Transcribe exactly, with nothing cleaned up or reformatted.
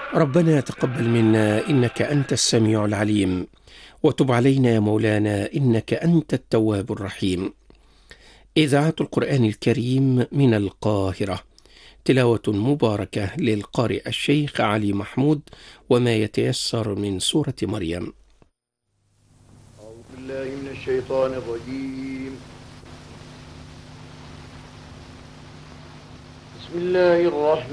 ربنا تقبل منا إنك أنت السميع العليم، وتب علينا يا مولانا إنك أنت التواب الرحيم. إذاعة القرآن الكريم من القاهرة، تلاوة مباركة للقارئ الشيخ علي محمود وما يتيسر من سورة مريم. أعوذ بالله من الشيطان الرجيم. بسم الله الرحمن